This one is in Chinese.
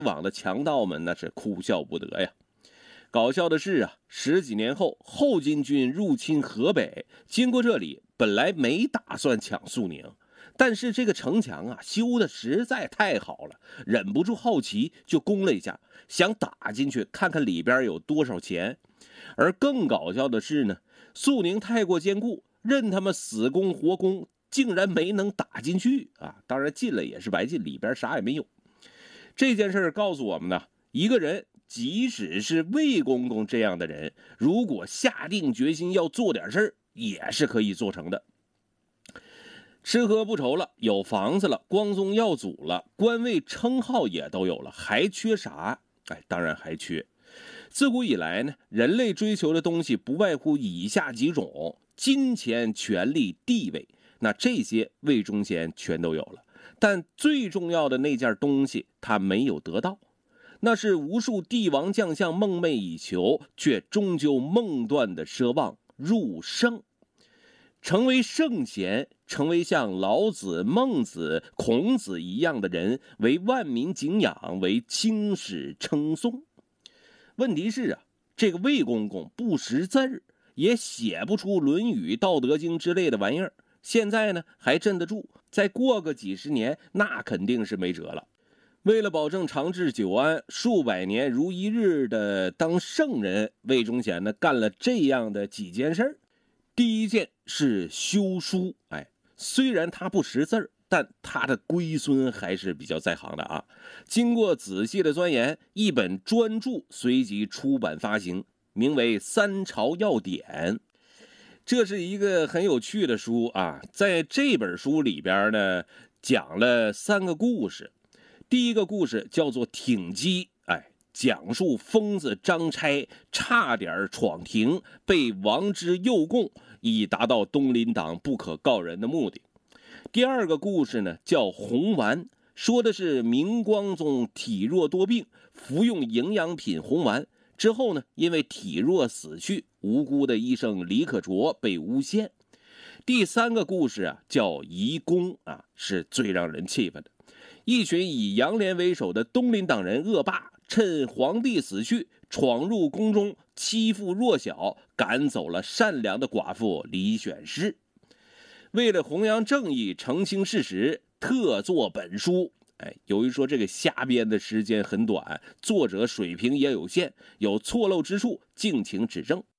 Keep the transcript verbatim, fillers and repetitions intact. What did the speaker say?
往的强盗们那是哭笑不得呀。搞笑的是啊，十几年后，后金军入侵河北，经过这里，本来没打算抢肃宁，但是这个城墙啊修的实在太好了，忍不住好奇就攻了一下，想打进去看看里边有多少钱。而更搞笑的是呢，肃宁太过坚固，任他们死攻活攻，竟然没能打进去啊！当然进了也是白进，里边啥也没有。这件事告诉我们呢，一个人即使是魏公公这样的人，如果下定决心要做点事儿，也是可以做成的。吃喝不愁了，有房子了，光宗耀祖了，官位称号也都有了，还缺啥？哎，当然还缺。自古以来呢，人类追求的东西不外乎以下几种：金钱、权力、地位。那这些魏忠贤全都有了，但最重要的那件东西他没有得到，那是无数帝王将相梦寐以求，却终究梦断的奢望——入圣。成为圣贤，成为像老子、孟子、孔子一样的人，为万民敬仰，为青史称颂。问题是啊，这个魏公公不识字儿，也写不出《论语》《道德经》之类的玩意儿。现在呢还镇得住，再过个几十年，那肯定是没辙了。为了保证长治久安，数百年如一日的当圣人，魏忠贤呢干了这样的几件事儿。第一件是修书，哎，虽然他不识字儿，但他的龟孙还是比较在行的啊。经过仔细的钻研，一本专著随即出版发行，名为《三朝要典》。这是一个很有趣的书啊，在这本书里边呢，讲了三个故事。第一个故事叫做挺机，哎，讲述疯子张差差点闯庭，被王之诱供，以达到东林党不可告人的目的。第二个故事呢，叫红丸，说的是明光宗体弱多病，服用营养品红丸之后呢，因为体弱死去，无辜的医生李可灼被诬陷。第三个故事啊，叫移宫啊，是最让人气愤的。一群以杨涟为首的东林党人恶霸，趁皇帝死去，闯入宫中，欺负弱小，赶走了善良的寡妇李选侍。为了弘扬正义，澄清事实，特作本书。哎，由于说这个瞎编的时间很短，作者水平也有限，有错漏之处，敬请指正。